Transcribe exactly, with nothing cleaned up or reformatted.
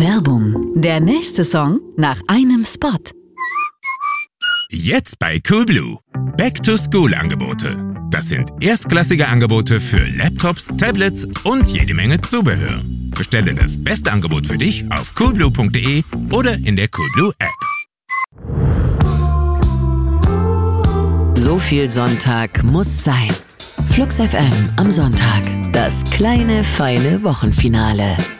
Werbung. Der nächste Song nach einem Spot. Jetzt bei Coolblue. Back-to-School-Angebote. Das sind erstklassige Angebote für Laptops, Tablets und jede Menge Zubehör. Bestelle das beste Angebot für dich auf coolblue punkt de oder in der Coolblue-App. So viel Sonntag muss sein. Flux F M am Sonntag. Das kleine, feine Wochenfinale.